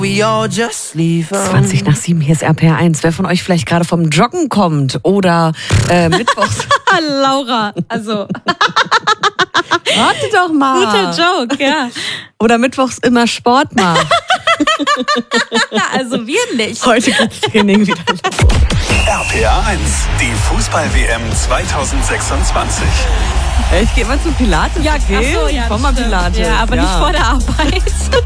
We all just leave 20 nach 7, hier ist RPR1. Wer von euch vielleicht gerade vom Joggen kommt oder mittwochs... Laura, also... Warte doch mal. Guter Joke, ja. Oder mittwochs immer Sport macht. Also wir nicht. Heute geht's Training wieder los. RPR1, die Fußball-WM 2026. Ich gehe mal zu Pilates. Ja, okay? ach so, ja, Vor mal Pilates. Ja, aber nicht vor der Arbeit.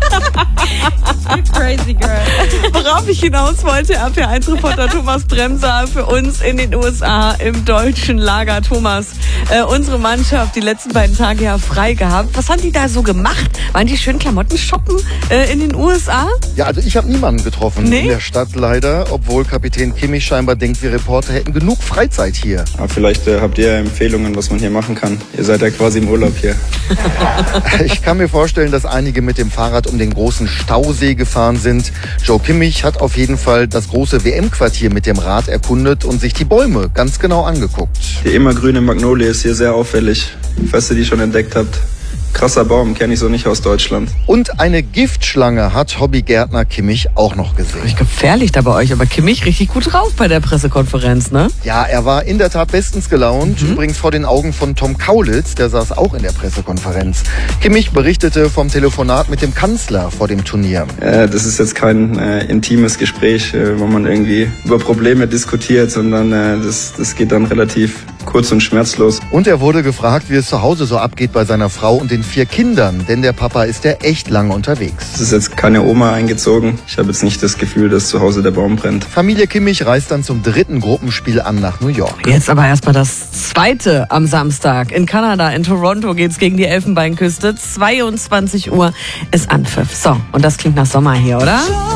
Crazy girl. Worauf ich hinaus wollte, RPR1-Reporter Thomas Bremser für uns in den USA im deutschen Lager. Thomas, unsere Mannschaft die letzten beiden Tage ja frei gehabt. Was haben die da so gemacht? Waren die schön Klamotten shoppen in den USA? Ja, also ich habe niemanden getroffen in der Stadt leider, obwohl Kapitän Kimmich scheinbar denkt, wir Reporter hätten genug Freizeit hier. Aber vielleicht habt ihr Empfehlungen, was man hier machen kann. Ihr seid ja quasi im Urlaub hier. Ich kann mir vorstellen, dass einige mit dem Fahrrad um den großen Stausee gefahren sind. Joe Kimmich hat auf jeden Fall das große WM-Quartier mit dem Rad erkundet und sich die Bäume ganz genau angeguckt. Die immergrüne Magnolie ist hier sehr auffällig, falls ihr die schon entdeckt habt. Krasser Baum, kenne ich so nicht aus Deutschland. Und eine Giftschlange hat Hobbygärtner Kimmich auch noch gesehen. Gefährlich da bei euch, aber Kimmich richtig gut drauf bei der Pressekonferenz, ne? Ja, er war in der Tat bestens gelaunt. Übrigens vor den Augen von Tom Kaulitz, der saß auch in der Pressekonferenz. Kimmich berichtete vom Telefonat mit dem Kanzler vor dem Turnier. Das ist jetzt kein intimes Gespräch, wo man irgendwie über Probleme diskutiert, sondern das geht dann relativ kurz und schmerzlos. Und er wurde gefragt, wie es zu Hause so abgeht bei seiner Frau und den 4 Kindern, denn der Papa ist ja echt lange unterwegs. Es ist jetzt keine Oma eingezogen. Ich habe jetzt nicht das Gefühl, dass zu Hause der Baum brennt. Familie Kimmich reist dann zum 3. Gruppenspiel an nach New York. Jetzt aber erstmal das 2. am Samstag. In Kanada, in Toronto geht's gegen die Elfenbeinküste. 22 Uhr ist Anpfiff. So, und das klingt nach Sommer hier, oder?